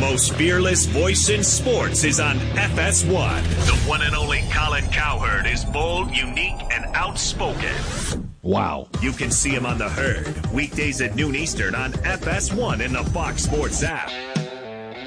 most fearless voice in sports is on FS1. The one and only Colin Cowherd is bold, unique, and outspoken. Wow. You can see him on The Herd, weekdays at noon Eastern on FS1 and the Fox Sports app.